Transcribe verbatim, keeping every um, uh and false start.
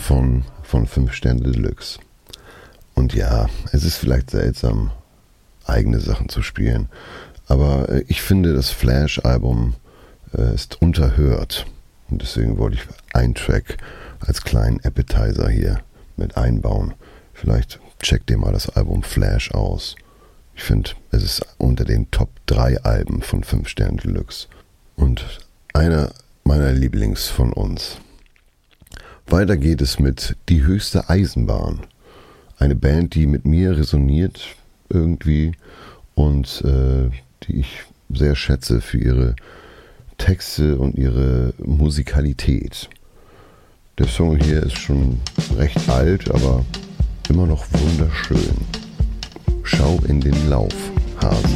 von, von fünf Sterne Deluxe. Und ja, es ist vielleicht seltsam, eigene Sachen zu spielen, aber ich finde, das Flash-Album äh, ist unterhört. Und deswegen wollte ich einen Track als kleinen Appetizer hier mit einbauen. Vielleicht checkt ihr mal das Album Flash aus. Ich finde, es ist unter den Top drei Alben von fünf Sterne Deluxe. Und einer meiner Lieblings von uns. Weiter geht es mit Die höchste Eisenbahn. Eine Band, die mit mir resoniert irgendwie und äh, die ich sehr schätze für ihre Texte und ihre Musikalität. Der Song hier ist schon recht alt, aber immer noch wunderschön. Schau in den Lauf, Hase.